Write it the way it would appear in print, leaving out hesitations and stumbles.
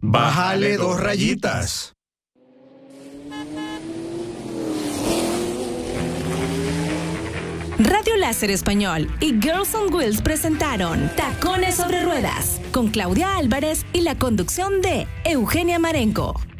Bájale 2 rayitas. Radio Láser Español y Girls on Wheels presentaron Tacones sobre Ruedas con Claudia Álvarez y la conducción de Eugenia Marenco.